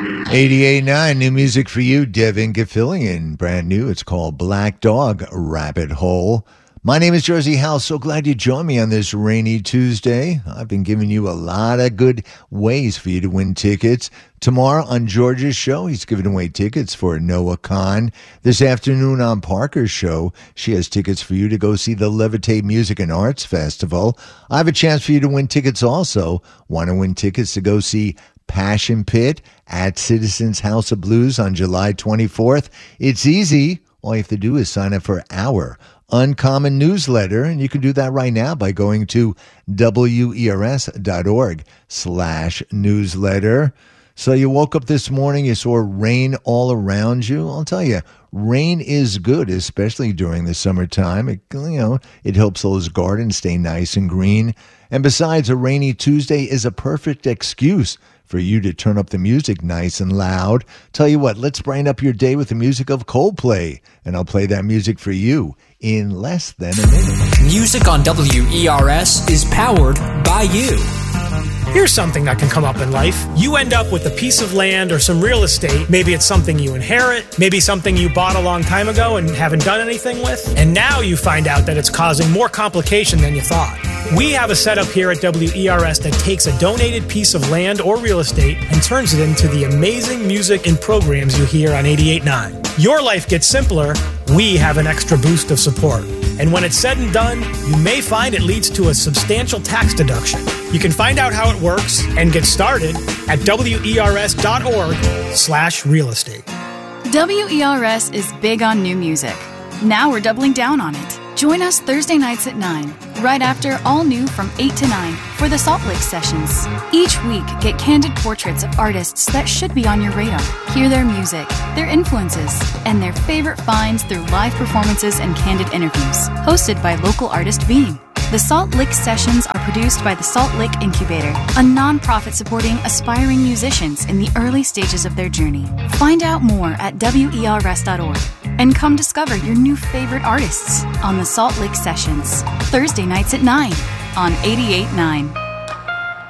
88.9, new music for you, Devin Gafillion. Brand new. It's called Black Dog Rabbit Hole. My name is Jersey House. So glad you joined me on this rainy Tuesday. I've been giving you a lot of good ways for you to win tickets. Tomorrow on George's show, he's giving away tickets for Noah Khan. This afternoon on Parker's show, she has tickets for you to go see the Levitate Music and Arts Festival. I have a chance for you to win tickets also. Want to win tickets to go see Passion Pit at Citizens House of Blues on July 24th? It's easy. All you have to do is sign up for our Uncommon newsletter, and you can do that right now by going to wers.org/newsletter. So you woke up this morning, you saw rain all around you. I'll tell you, rain is good, especially during the summertime. It helps those gardens stay nice and green. And besides, a rainy Tuesday is a perfect excuse for you to turn up the music nice and loud. Tell you what, let's brighten up your day with the music of Coldplay, and I'll play that music for you in less than a minute. Music on WERS is powered by you. Here's something that can come up in life. You end up with a piece of land or some real estate. Maybe it's something you inherit, maybe something you bought a long time ago and haven't done anything with. And now you find out that it's causing more complication than you thought. We have a setup here at WERS that takes a donated piece of land or real estate and turns it into the amazing music and programs you hear on 88.9. Your life gets simpler. We have an extra boost of support. And when it's said and done, you may find it leads to a substantial tax deduction. You can find out how it works and get started at wers.org/real estate. WERS is big on new music. Now we're doubling down on it. Join us Thursday nights at 9, right after All New from 8 to 9 for the Salt Lake Sessions. Each week, get candid portraits of artists that should be on your radar. Hear their music, their influences, and their favorite finds through live performances and candid interviews. Hosted by local artist Beam. The Salt Lake Sessions are produced by the Salt Lake Incubator, a nonprofit supporting aspiring musicians in the early stages of their journey. Find out more at WERS.org and come discover your new favorite artists on the Salt Lake Sessions, Thursday nights at 9 on 88.9.